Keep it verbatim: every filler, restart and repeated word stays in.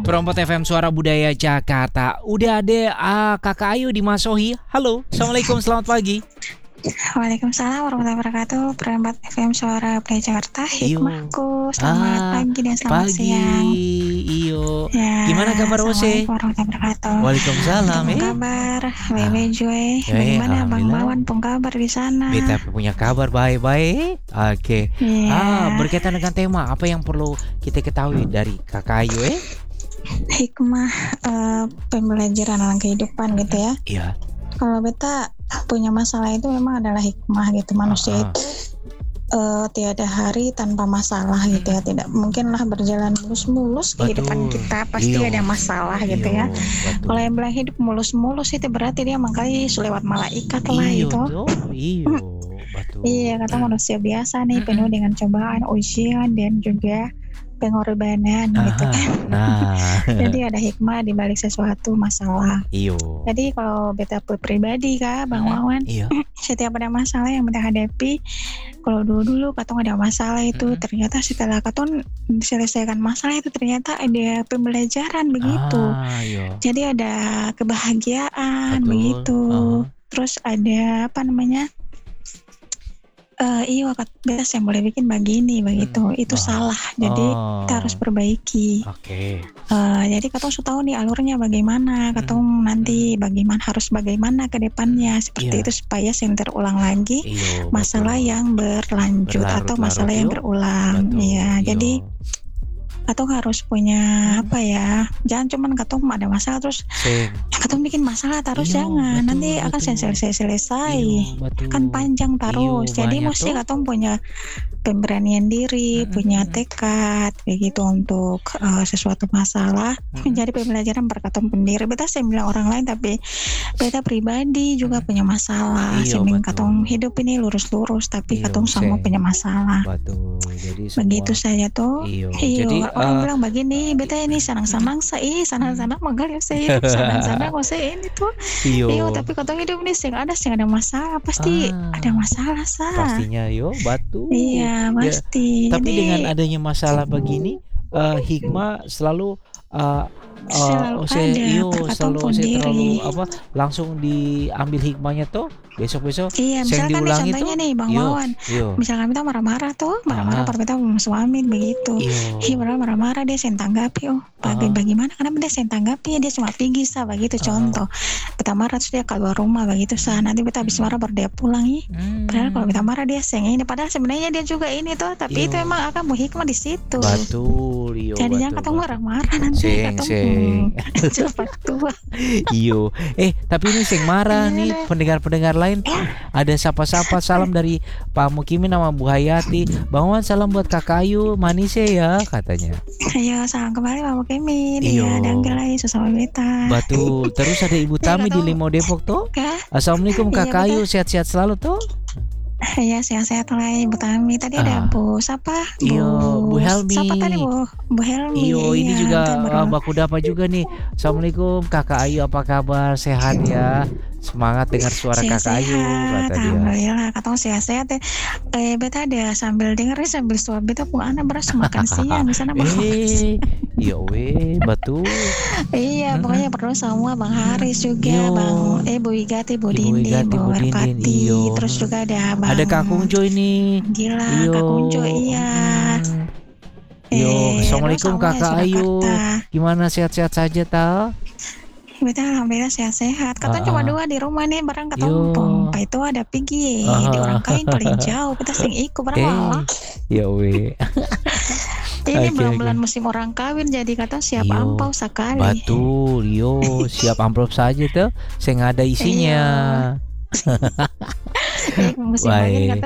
Perompat F M Suara Budaya Jakarta. Udah ada uh, Kakak Ayu di Masohi. Halo, Assalamualaikum, selamat pagi. Waalaikumsalam warahmatullahi wabarakatuh. Perempat F M Suara Budaya Jakarta. Hikmahku. Selamat ah, pagi dan selamat pagi. siang. Iyo. Ya, Gimana kabar Ose? Assalamualaikum warahmatullahi wabarakatuh. Waalaikumsalam. Apa Eh. kabar? Wewe Joy. Ya, Bagaimana Bang alhamdulillah. Bawan pun kabar di sana? Beta punya kabar baik-baik. Oke. Iya. Ah, berkaitan dengan tema apa yang perlu kita ketahui dari Kakak Ayu eh? Hikmah eh, pembelajaran dalam kehidupan gitu ya. Iya. Kalau beta punya masalah itu memang adalah hikmah gitu. Manusia Ah. itu eh, tiada hari tanpa masalah gitu ya. Tidak mungkinlah berjalan mulus-mulus kehidupan Betul. kita. Pasti Iyo. ada masalah gitu Iyo, ya. betul. Kalau yang bilang hidup mulus-mulus itu berarti dia makanya lewat malaikat lah Iyo, itu. tuh. Iyo, betul. Iya, kata manusia biasa nih penuh dengan cobaan, ujian dan juga pengorbanan gitu Aha, kan. Nah, Jadi ada hikmah di balik sesuatu masalah. iyo. Jadi kalau beta pribadi kak Bang Mm-mm. Wawan, Iya. setiap ada masalah yang beta hadapi, kalau dulu-dulu katong ada masalah itu Mm-mm. ternyata setelah katong selesaikan masalah itu ternyata ada pembelajaran begitu. Ah, iyo. Jadi ada kebahagiaan Betul. begitu. Ah. Terus ada apa namanya? Eh iya kat beta yang boleh bikin begini begitu. Hmm. Itu Ah. salah. Jadi Oh. kita harus perbaiki. Oke. Eh, jadi katong sudah tahu nih alurnya bagaimana, katong Hmm. nanti bagaimana harus bagaimana ke depannya seperti Iya. itu supaya yang terulang lagi Iyo, masalah betul. yang berlanjut atau Berlarut-larut, masalah yang iyo. berulang. Betul, Iya, iyo. jadi katong harus punya Hmm. apa ya? Jangan cuman katong ada masalah terus Seng. katong bikin masalah terus Iyo, jangan. betul, Nanti akan betul. selesai-selesai. Iyo, betul. Kan panjang terus. Iyo, Jadi banyak mesti tuh. katong punya pemberanian diri, Mm-mm. punya tekad begitu untuk uh, sesuatu masalah Mm-mm. menjadi pembelajaran berkatong pendiri. Beta saya bilang orang lain tapi beta pribadi juga Mm-mm. punya masalah. Iya, Saya bilang betul. katong hidup ini lurus-lurus tapi Iya, katong semua Seng. punya masalah. Betul. Jadi semua. Begitu saja tuh. Iyo. Iya, Jadi orang eh, bilang begini, beta ini senang-senang saya, senang-senang magal ya saya hidup, senang-senang kok saya ini tuh. iyo. Iya, tapi katong hidup ini sing ada sing ada masalah, pasti Ah. ada masalah sah. Pastinya yo, batu. Iya, Ya, pasti. tapi Jadi dengan adanya masalah begini, eh, hikmah selalu eh, eh, selalu saya ada iyo berkatong selalu saya pendiri. terlalu apa langsung diambil hikmahnya tuh besok-besok Iya, saya misalkan nih diulangi contohnya tuh. nih Bang Iyo, Wawan. iyo, Misalkan kita marah-marah tuh, marah-marah Ah. pada kita sama suami begitu. iyo. Iya, padahal marah-marah dia sen tanggapi. Oh, bagi Ah. bagaimana? Kenapa dia sen tanggapi? Dia cuma pergi sah begitu Ah. contoh. Kita marah terus dia keluar rumah begitu sah. Nanti kita habis marah baru dia pulang ih. Hmm. Padahal kalau kita marah dia seng ini. Padahal sebenarnya dia juga ini tuh. Tapi Iyo. itu emang akan berhikmah di situ. Betul, iyo. Jadi jangan betul, katong betul. marah-marah nanti Seng, katong seng. hmm, cepat tua. Iyo. Eh, tapi ini sing marah Iya nih deh. pendengar-pendengar lain. Ada sapa-sapa salam dari Pak Mukimin sama Bu Hayati. Bang Wan salam buat Kakak Ayu manisnya ya katanya. Ayo salam kembali Mama Kemin. Iyo. Iya, dan gelai sesama beta. Betul. Terus ada Ibu Iya, Tami di katong- Limau Depok tuh. Kah? Assalamualaikum Iya, Kakak Ayu, betul. sehat-sehat selalu tuh. Iya, sehat-sehat lah Ibu Tami. Tadi ada Ah. Bu siapa? Iyo, Bu Helmi. Siapa tadi Bu? Bu Helmi. Iyo, ini Iya, juga ntar baru- uh, Baku Dapa juga nih. Assalamualaikum Kakak Ayu, apa kabar? Sehat ya? Semangat dengar suara Kakak Ayu sehat-sehat. kata dia. Alhamdulillah, katong sehat-sehat ya. Eh, beta ada sambil denger nih, sambil suap beta pun anak beras makan siang di sana Bang. Eh, iya weh, betul. Iya, Mm-mm. pokoknya perlu semua Bang Haris juga, Iyo. Bang eh Bu Igati, Bu Ibu Dindin, Igati, Bu Bu Dindin, Werpati, iyo. terus juga ada Bang Ada Kak Kungjo ini. Gila, Iyo. Kak Kunco, iya. Mm. Yo, Eh, Assalamualaikum halo, Kakak semuanya Ayu. Surakarta. Gimana sehat-sehat saja tal? Beta alhamdulillah sehat-sehat. Katong Ah, cuma ah. dua di rumah nih, barang Yo. katong pompa itu ada pergi Ah. di orang kain paling jauh. Kita sing ikut barang Eh, malah. ya weh. Ini Oke, belum oke. bulan musim orang kawin jadi kata siap Iyo. ampau sekali. Betul, yo siap amplop saja tuh, saya nggak ada isinya. Eh, musim Baik. angin kata